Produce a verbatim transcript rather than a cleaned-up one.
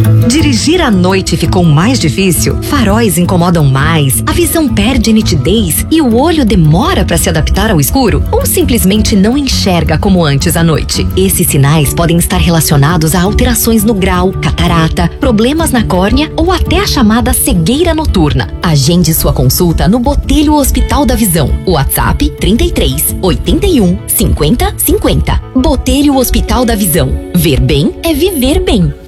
Dirigir à noite ficou mais difícil? Faróis incomodam mais? A visão perde nitidez e o olho demora para se adaptar ao escuro? Ou simplesmente não enxerga como antes à noite? Esses sinais podem estar relacionados a alterações no grau, catarata, problemas na córnea ou até a chamada cegueira noturna. Agende sua consulta no Botelho Hospital da Visão. WhatsApp trinta e três, oitenta e um, cinquenta, cinquenta. Botelho Hospital da Visão. Ver bem é viver bem.